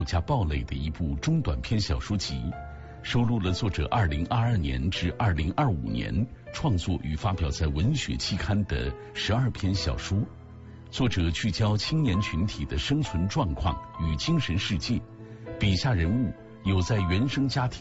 家暴类的一部中短篇小说集，收录了作者2022年至2025年创作与发表在文学期刊的12篇小说。作者聚焦青年群体的生存状况与精神世界，笔下人物有在原生家庭